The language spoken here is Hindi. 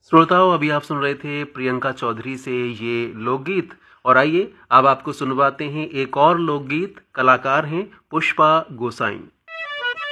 श्रोताओं, अभी आप सुन रहे थे प्रियंका चौधरी से ये लोकगीत। और आइए अब आपको सुनवाते हैं एक और लोकगीत। कलाकार हैं पुष्पा गोसाई।